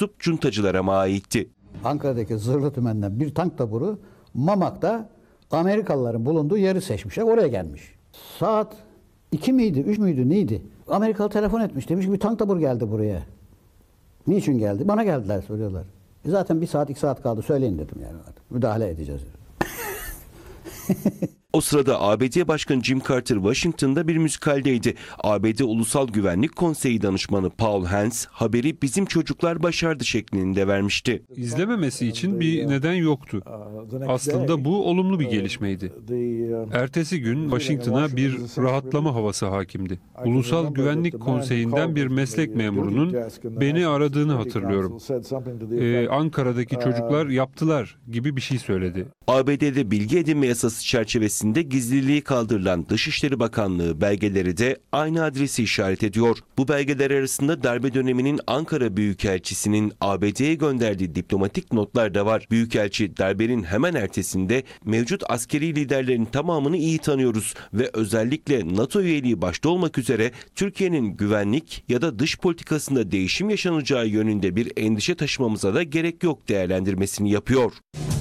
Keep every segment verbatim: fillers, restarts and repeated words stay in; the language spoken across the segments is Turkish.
mensup cuntacılara mı aitti? Ankara'daki Zırhlı Tümen'den bir tank taburu Mamak'ta Amerikalıların bulunduğu yeri seçmişler. Oraya gelmiş. Saat iki miydi, üç müydü, neydi? Amerikalı telefon etmiş. Demiş ki bir tank taburu geldi buraya. Niçin geldi? Bana geldiler soruyorlar. E zaten bir saat, iki saat kaldı. Söyleyin dedim yani. Müdahale edeceğiz. O sırada A B D Başkanı Jim Carter Washington'da bir müzikaldeydi. A B D Ulusal Güvenlik Konseyi Danışmanı Paul Hens haberi bizim çocuklar başardı şeklinde vermişti. İzlememesi için bir neden yoktu. Aslında bu olumlu bir gelişmeydi. Ertesi gün Washington'a bir rahatlama havası hakimdi. Ulusal Güvenlik Konseyi'nden bir meslek memurunun beni aradığını hatırlıyorum. Ee, Ankara'daki çocuklar yaptılar gibi bir şey söyledi. A B D'de bilgi edinme yasası çerçevesinde gizliliği kaldırılan Dışişleri Bakanlığı belgeleri de aynı adresi işaret ediyor. Bu belgeler arasında darbe döneminin Ankara Büyükelçisi'nin A B D'ye gönderdiği diplomatik notlar da var. Büyükelçi darbenin hemen ertesinde mevcut askeri liderlerin tamamını iyi tanıyoruz ve özellikle NATO üyeliği başta olmak üzere Türkiye'nin güvenlik ya da dış politikasında değişim yaşanacağı yönünde bir endişe taşımamıza da gerek yok değerlendirmesini yapıyor.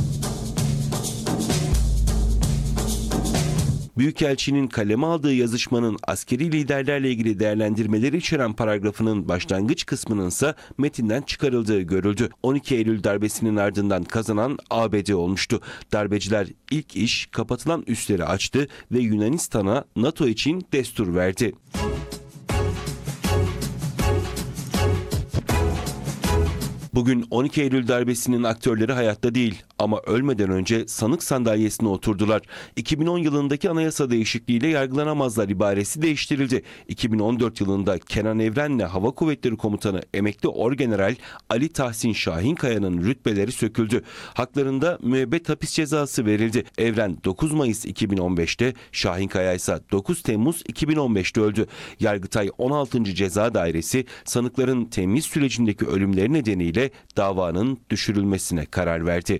Büyükelçinin kaleme aldığı yazışmanın askeri liderlerle ilgili değerlendirmeleri içeren paragrafının başlangıç kısmının ise metinden çıkarıldığı görüldü. on iki Eylül darbesinin ardından kazanan A B D olmuştu. Darbeciler ilk iş kapatılan üsleri açtı ve Yunanistan'a NATO için destur verdi. Bugün on iki Eylül darbesinin aktörleri hayatta değil ama ölmeden önce sanık sandalyesine oturdular. iki bin on yılındaki anayasa değişikliğiyle yargılanamazlar ibaresi değiştirildi. iki bin on dört yılında Kenan Evren'le Hava Kuvvetleri Komutanı emekli Orgeneral Ali Tahsin Şahinkaya'nın rütbeleri söküldü. Haklarında müebbet hapis cezası verildi. Evren dokuz Mayıs iki bin on beşte, Şahinkaya ise dokuz Temmuz iki bin on beşte öldü. Yargıtay on altıncı Ceza Dairesi sanıkların temyiz sürecindeki ölümleri nedeniyle davanın düşürülmesine karar verdi.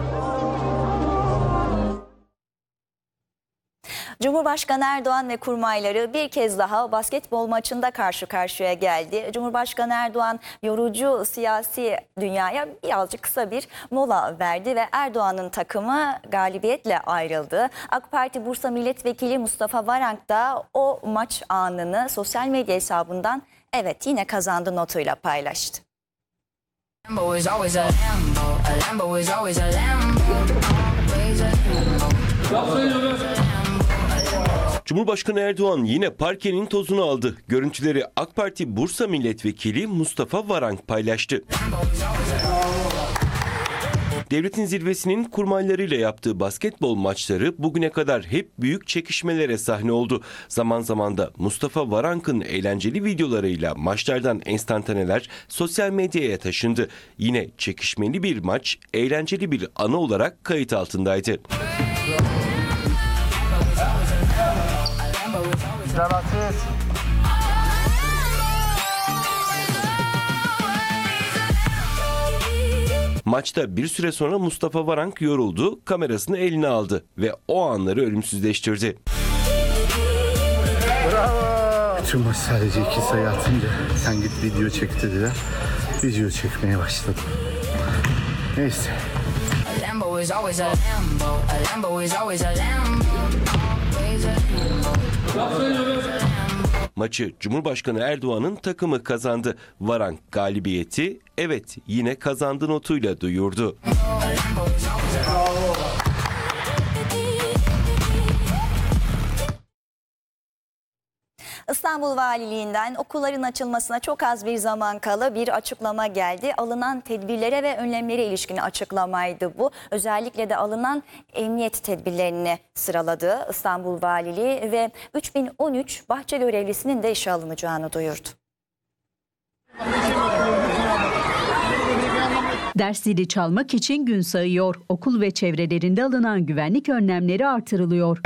Cumhurbaşkanı Erdoğan ve kurmayları bir kez daha basketbol maçında karşı karşıya geldi. Cumhurbaşkanı Erdoğan yorucu siyasi dünyaya birazcık kısa bir mola verdi ve Erdoğan'ın takımı galibiyetle ayrıldı. AK Parti Bursa Milletvekili Mustafa Varank da o maç anını sosyal medya hesabından evet yine kazandı notuyla paylaştı. Lambo is always a Lambo, a Lambo is always a Lambo, always a Lambo. Cumhurbaşkanı Erdoğan yine parkenin tozunu aldı. Görüntüleri AK Parti Bursa Milletvekili Mustafa Varank paylaştı. Devletin zirvesinin kurmaylarıyla yaptığı basketbol maçları bugüne kadar hep büyük çekişmelere sahne oldu. Zaman zaman da Mustafa Varank'ın eğlenceli videolarıyla maçlardan enstantaneler sosyal medyaya taşındı. Yine çekişmeli bir maç, eğlenceli bir anı olarak kayıt altındaydı. Maçta bir süre sonra Mustafa Varank yoruldu, kamerasını eline aldı ve o anları ölümsüzleştirdi. Bravo! Tüm maç sadece iki sayı atınca sen git video çek dediler. Video çekmeye başladım. Neyse. Maçı Cumhurbaşkanı Erdoğan'ın takımı kazandı. Varank galibiyeti evet yine kazandı notuyla duyurdu. İstanbul Valiliğinden okulların açılmasına çok az bir zaman kala bir açıklama geldi. Alınan tedbirlere ve önlemlere ilişkin açıklamaydı bu. Özellikle de alınan emniyet tedbirlerini sıraladı İstanbul Valiliği ve üç bin on üç bahçe görevlisinin de işe alınacağını duyurdu. Ders zili çalmak için gün sayıyor. Okul ve çevrelerinde alınan güvenlik önlemleri artırılıyor.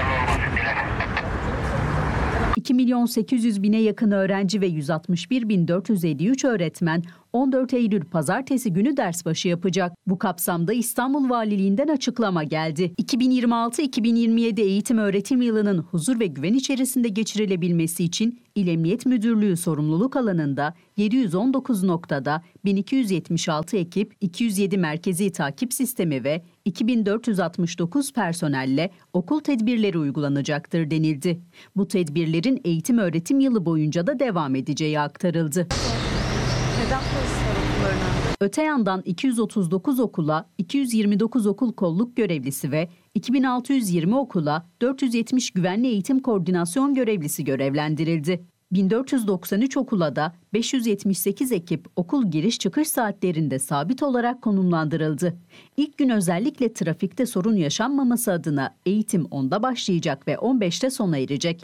iki milyon sekiz yüz bine yakın öğrenci ve yüz altmış bir bin dört yüz elli üç öğretmen on dört Eylül Pazartesi günü ders başı yapacak. Bu kapsamda İstanbul Valiliğinden açıklama geldi. iki bin yirmi altı iki bin yirmi yedi eğitim öğretim yılının huzur ve güven içerisinde geçirilebilmesi için İl Emniyet Müdürlüğü sorumluluk alanında yedi yüz on dokuz noktada bin iki yüz yetmiş altı ekip, iki yüz yedi merkezi takip sistemi ve iki bin dört yüz altmış dokuz personelle okul tedbirleri uygulanacaktır denildi. Bu tedbirlerin eğitim öğretim yılı boyunca da devam edeceği aktarıldı. Neden polis var okullarına? Öte yandan iki yüz otuz dokuz okula, iki yüz yirmi dokuz okul kolluk görevlisi ve iki bin altı yüz yirmi okula dört yüz yetmiş güvenli eğitim koordinasyon görevlisi görevlendirildi. bin dört yüz doksan üç okula da beş yüz yetmiş sekiz ekip okul giriş çıkış saatlerinde sabit olarak konumlandırıldı. İlk gün özellikle trafikte sorun yaşanmaması adına eğitim onda başlayacak ve on beşte sona erecek.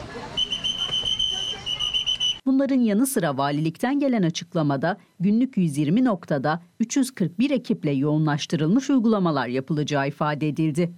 Bunların yanı sıra valilikten gelen açıklamada günlük yüz yirmi noktada üç yüz kırk bir ekiple yoğunlaştırılmış uygulamalar yapılacağı ifade edildi.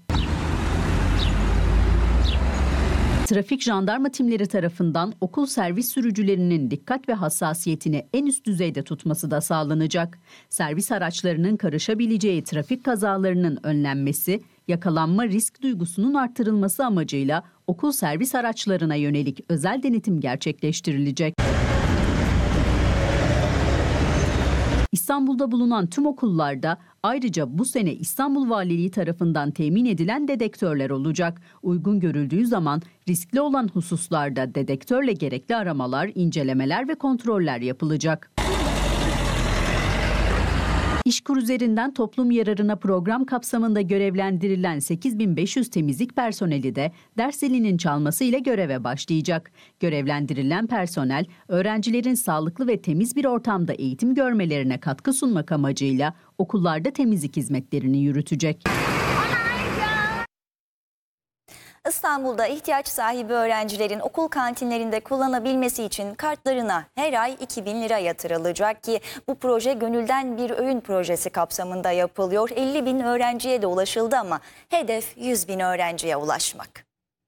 Trafik jandarma timleri tarafından okul servis sürücülerinin dikkat ve hassasiyetini en üst düzeyde tutması da sağlanacak. Servis araçlarının karışabileceği trafik kazalarının önlenmesi, yakalanma risk duygusunun artırılması amacıyla okul servis araçlarına yönelik özel denetim gerçekleştirilecek. İstanbul'da bulunan tüm okullarda ayrıca bu sene İstanbul Valiliği tarafından temin edilen dedektörler olacak. Uygun görüldüğü zaman riskli olan hususlarda dedektörle gerekli aramalar, incelemeler ve kontroller yapılacak. İşkur üzerinden toplum yararına program kapsamında görevlendirilen sekiz bin beş yüz temizlik personeli de ders zilinin çalması ile göreve başlayacak. Görevlendirilen personel, öğrencilerin sağlıklı ve temiz bir ortamda eğitim görmelerine katkı sunmak amacıyla okullarda temizlik hizmetlerini yürütecek. İstanbul'da ihtiyaç sahibi öğrencilerin okul kantinlerinde kullanabilmesi için kartlarına her ay iki bin lira yatırılacak ki bu proje Gönülden Bir Öğün projesi kapsamında yapılıyor. elli bin öğrenciye de ulaşıldı ama hedef yüz bin öğrenciye ulaşmak.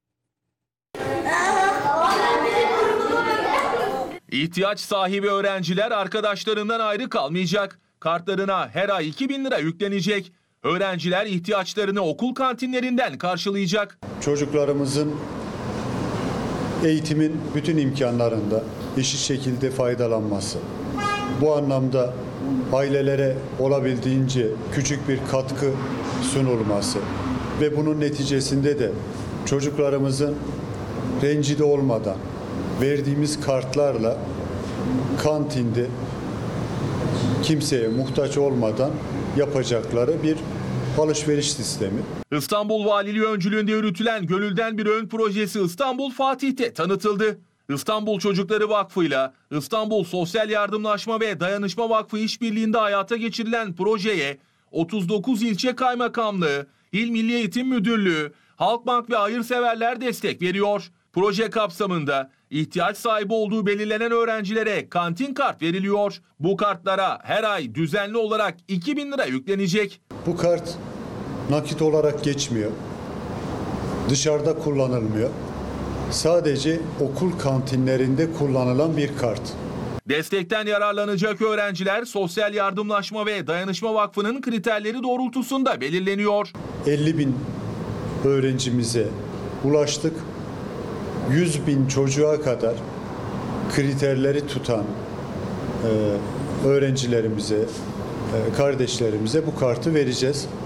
İhtiyaç sahibi öğrenciler arkadaşlarından ayrı kalmayacak. Kartlarına her ay iki bin lira yüklenecek. Öğrenciler ihtiyaçlarını okul kantinlerinden karşılayacak. Çocuklarımızın eğitimin bütün imkanlarında eşit şekilde faydalanması. Bu anlamda ailelere olabildiğince küçük bir katkı sunulması ve bunun neticesinde de çocuklarımızın rencide olmadan verdiğimiz kartlarla kantinde kimseye muhtaç olmadan yapacakları bir alışveriş sistemi. İstanbul Valiliği öncülüğünde yürütülen Gönülden Bir Öğün projesi İstanbul Fatih'te tanıtıldı. İstanbul Çocukları Vakfı'yla İstanbul Sosyal Yardımlaşma ve Dayanışma Vakfı işbirliğinde hayata geçirilen projeye otuz dokuz ilçe kaymakamlığı, İl Milli Eğitim Müdürlüğü, Halkbank ve hayırseverler destek veriyor. Proje kapsamında ihtiyaç sahibi olduğu belirlenen öğrencilere kantin kart veriliyor. Bu kartlara her ay düzenli olarak iki bin lira yüklenecek. Bu kart nakit olarak geçmiyor. Dışarıda kullanılmıyor. Sadece okul kantinlerinde kullanılan bir kart. Destekten yararlanacak öğrenciler Sosyal Yardımlaşma ve Dayanışma Vakfı'nın kriterleri doğrultusunda belirleniyor. elli bin öğrencimize ulaştık. yüz bin çocuğa kadar kriterleri tutan e, öğrencilerimize, e, kardeşlerimize bu kartı vereceğiz.